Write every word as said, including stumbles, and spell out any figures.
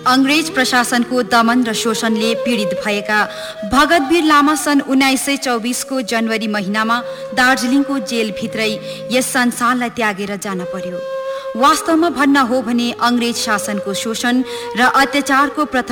अंग्रेज प्रशासनको दमन र शोषणले पीडित भएका भगतवीर लामा सन् उन्नाइस सय चौबिसको जनवरी महिनामा दार्जिलिङको जेलभित्रै यस संसारलाई त्यागेर जान पर्यो। वास्तवमा भन्न हो भने अंग्रेज शासनको शोषण र अत्याचारको प्रथम